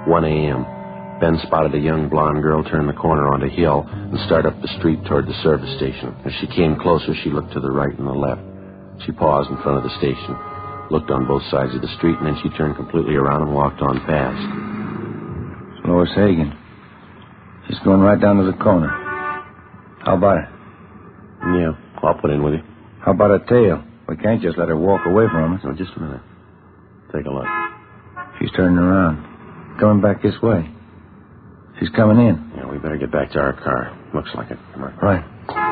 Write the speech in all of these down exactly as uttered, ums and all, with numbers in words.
one a.m. Ben spotted a young blonde girl turn the corner onto Hill and start up the street toward the service station. As she came closer, she looked to the right and the left. She paused in front of the station, looked on both sides of the street, and then she turned completely around and walked on past. It's Lois Hagen. She's going right down to the corner. How about it? Yeah, I'll put in with you. How about a tail? We can't just let her walk away from us. No, just a minute. Take a look. She's turning around. Coming back this way. She's coming in. Yeah, we better get back to our car. Looks like it. Come on. Right.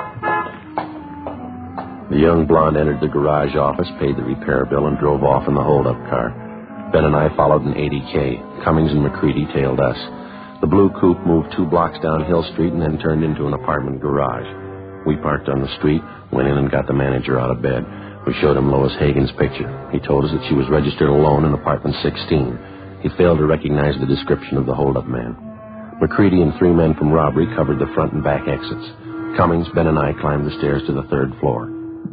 The young blonde entered the garage office, paid the repair bill, and drove off in the hold-up car. Ben and I followed in eighty K. Cummings and McCready tailed us. The blue coupe moved two blocks down Hill Street and then turned into an apartment garage. We parked on the street, went in and got the manager out of bed. We showed him Lois Hagen's picture. He told us that she was registered alone in apartment sixteen. He failed to recognize the description of the hold-up man. McCready and three men from robbery covered the front and back exits. Cummings, Ben, and I climbed the stairs to the third floor.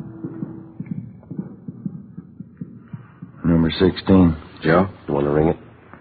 Number sixteen. Joe? You want to ring it?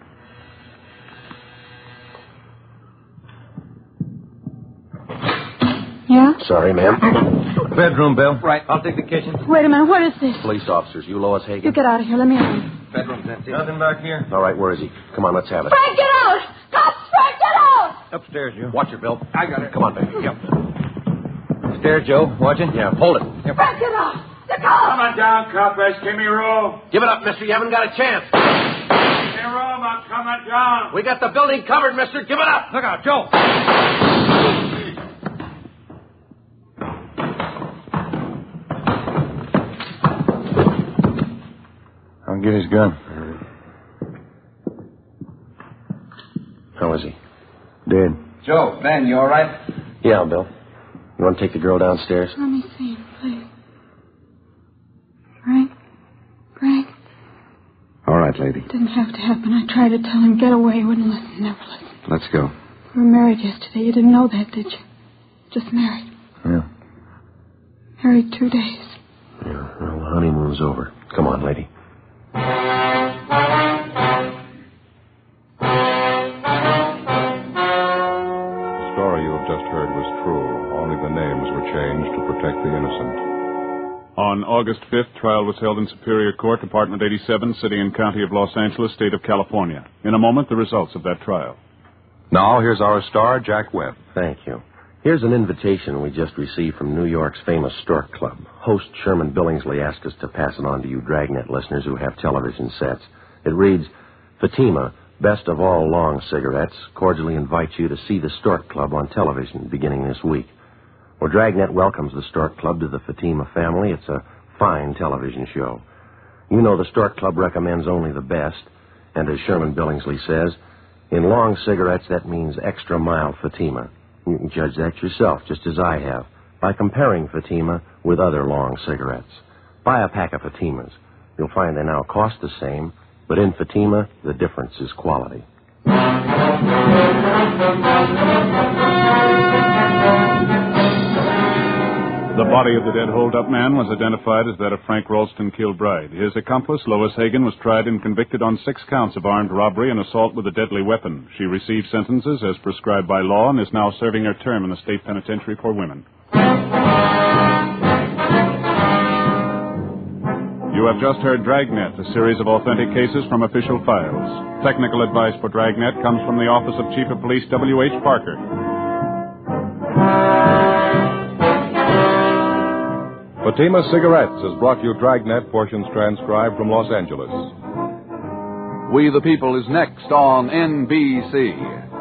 Yeah? Sorry, ma'am. Bedroom, Bill. Right, I'll take the kitchen. Wait a minute, what is this? Police officers. You Lois Hagen? You get out of here, let me in. Bedroom's empty. Nothing back here. All right, where is he? Come on, let's have it. Frank, get out! Cops, Frank, get out! Upstairs, you. Watch it, Bill. I got it. Come on, baby. Yep. Upstairs, Joe. Watching? Yeah, hold it. Yep. Frank, get out! The cops! Come on down, coppers. Give me room. Give it up, mister. You haven't got a chance. Give me room. I'm coming down. We got the building covered, mister. Give it up. Look out, Joe. I'll get his gun. How is he? Dead. Joe, Ben, you all right? Yeah, Bill. You want to take the girl downstairs? Let me see him, please. Frank? Frank? All right, lady. It didn't have to happen. I tried to tell him, get away. He wouldn't listen, never listen. Let's go. We were married yesterday. You didn't know that, did you? Just married. Yeah. Married two days. Yeah, well, the honeymoon's over. Come on, lady. The story you have just heard was true. Only the names were changed to protect the innocent. On August fifth, trial was held in Superior Court, Department eighty-seven, City and County of Los Angeles, State of California. In a moment, the results of that trial. Now, here's our star, Jack Webb. Thank you. Here's an invitation we just received from New York's famous Stork Club. Host Sherman Billingsley asked us to pass it on to you Dragnet listeners who have television sets. It reads, Fatima, best of all long cigarettes, cordially invites you to see the Stork Club on television beginning this week. Well, Dragnet welcomes the Stork Club to the Fatima family. It's a fine television show. You know the Stork Club recommends only the best, and as Sherman Billingsley says, in long cigarettes, that means extra mild Fatima. You can judge that yourself, just as I have, by comparing Fatima with other long cigarettes. Buy a pack of Fatimas. You'll find they now cost the same, but in Fatima, the difference is quality. The body of the dead hold-up man was identified as that of Frank Ralston Kilbride. His accomplice, Lois Hagen, was tried and convicted on six counts of armed robbery and assault with a deadly weapon. She received sentences as prescribed by law and is now serving her term in the state penitentiary for women. You have just heard Dragnet, a series of authentic cases from official files. Technical advice for Dragnet comes from the Office of Chief of Police W H Parker. Fatima Cigarettes has brought you Dragnet, portions transcribed from Los Angeles. We the People is next on N B C.